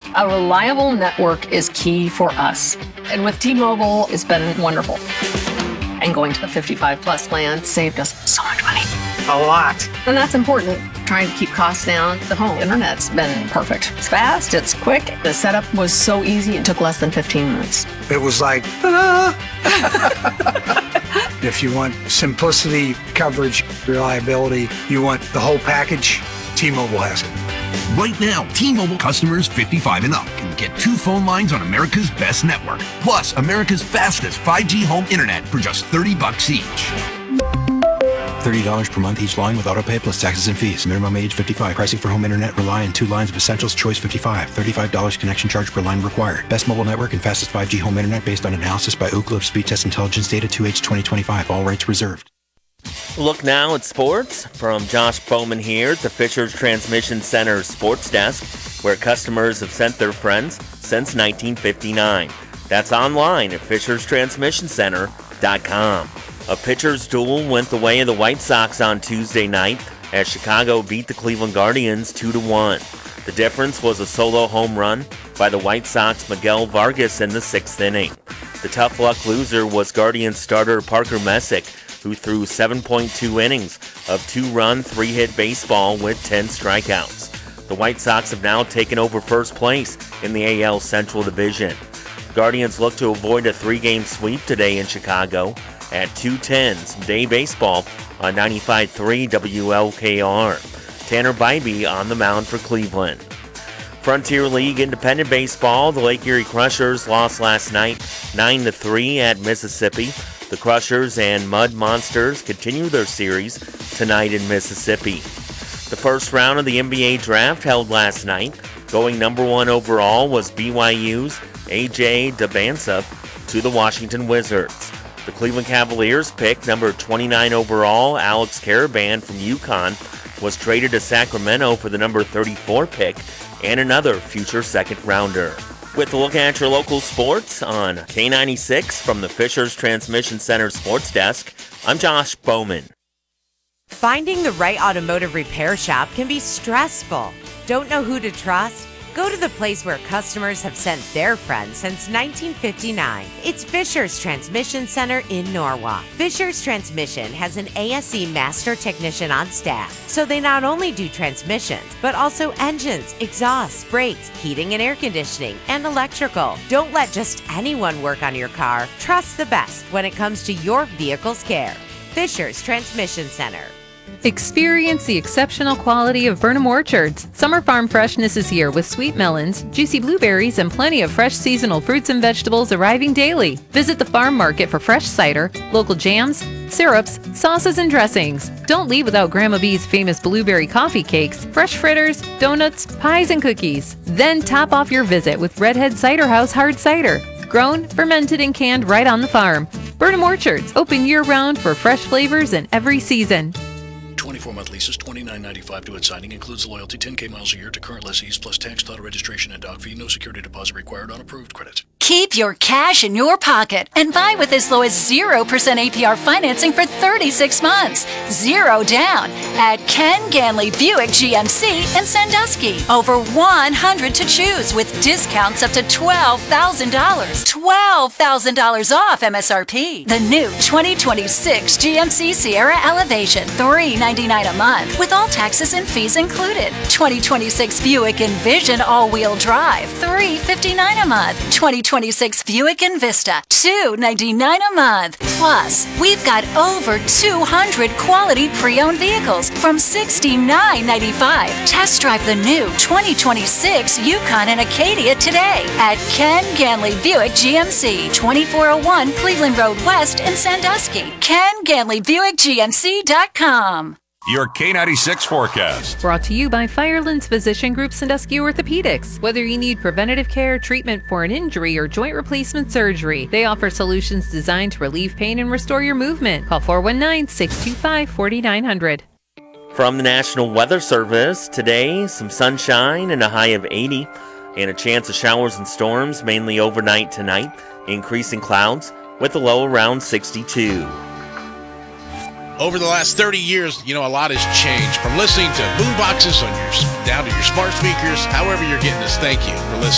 A reliable network is key for us. And with T-Mobile, it's been wonderful. And going to the 55 plus plan saved us so much money. A lot. And that's important. Trying to keep costs down. The home internet's been perfect. It's fast, it's quick. The setup was so easy, it took less than 15 minutes. It was like, ta-da! If you want simplicity, coverage, reliability, you want the whole package, T-Mobile has it. Right now, T-Mobile customers 55 and up can get 2 phone lines on America's best network, plus America's fastest 5G home internet for just $30 each. $30 per month each line with autopay plus taxes and fees. Minimum age 55. Pricing for home internet rely on 2 lines of Essentials Choice 55. $35 connection charge per line required. Best mobile network and fastest 5G home internet based on analysis by Ookla of Speed Test Intelligence data 2H 2025. All rights reserved. Look now at sports from Josh Bowman here at the Fisher's Transmission Center Sports Desk, where customers have sent their friends since 1959. That's online at fisherstransmissioncenter.com. A pitcher's duel went the way of the White Sox on Tuesday night as Chicago beat the Cleveland Guardians 2-1. The difference was a solo home run by the White Sox Miguel Vargas in the 6th inning. The tough luck loser was Guardians starter Parker Messick, who threw 7.2 innings of 2-run, 3-hit baseball with 10 strikeouts. The White Sox have now taken over first place in the AL Central Division. The Guardians look to avoid a 3-game sweep today in Chicago at 2:10 some day baseball on 95.3 WLKR. Tanner Bybee on the mound for Cleveland. Frontier League Independent Baseball, the Lake Erie Crushers lost last night 9-3 at Mississippi. The Crushers and Mud Monsters continue their series tonight in Mississippi. The first round of the NBA draft held last night. Going number 1 overall was BYU's A.J. Dybantsa to the Washington Wizards. The Cleveland Cavaliers picked number 29 overall Alex Caravan from UConn was traded to Sacramento for the number 34 pick and another future second-rounder. With a look at your local sports on K96 from the Fisher's Transmission Center Sports Desk, I'm Josh Bowman. Finding the right automotive repair shop can be stressful. Don't know who to trust? Go to the place where customers have sent their friends since 1959. It's Fisher's Transmission Center in Norwalk. Fisher's Transmission has an ASE master technician on staff, so they not only do transmissions, but also engines, exhausts, brakes, heating and air conditioning, and electrical. Don't let just anyone work on your car. Trust the best when it comes to your vehicle's care. Fisher's Transmission Center. Experience the exceptional quality of Burnham Orchards. Summer farm freshness is here with sweet melons, juicy blueberries, and plenty of fresh seasonal fruits and vegetables arriving daily. Visit the farm market for fresh cider, local jams, syrups, sauces, and dressings. Don't leave without Grandma B's famous blueberry coffee cakes, fresh fritters, donuts, pies, and cookies. Then top off your visit with Redhead Cider House hard cider. Grown, fermented, and canned right on the farm. Burnham Orchards, open year-round for fresh flavors in every season. 24-month leases, $29.95 to its signing. Includes loyalty, 10K miles a year to current lessees, plus tax, title registration, and dock fee. No security deposit required on approved credit. Keep your cash in your pocket and buy with as low as 0% APR financing for 36 months. 0 down at Ken Ganley Buick GMC in Sandusky. Over 100 to choose with discounts up to $12,000. $12,000 off MSRP. The new 2026 GMC Sierra Elevation, $399 a month with all taxes and fees included. 2026 Buick Envision all-wheel drive, $359 a month. 2026 Buick Envista, $299 a month. Plus, we've got over 200 quality pre-owned vehicles from $69.95. Test drive the new 2026 Yukon and Acadia today at Ken Ganley Buick GMC, 2401 Cleveland Road West in Sandusky. KenGanleyBuickGMC.com. Your K96 forecast. Brought to you by Firelands Physician Group Sandusky Orthopedics. Whether you need preventative care, treatment for an injury, or joint replacement surgery, they offer solutions designed to relieve pain and restore your movement. Call 419-625-4900. From the National Weather Service, today, some sunshine and a high of 80, and a chance of showers and storms mainly overnight tonight, increasing clouds with a low around 62. Over the last 30 years, a lot has changed. From listening to boom boxes on down to your smart speakers, however you're getting this, thank you for listening.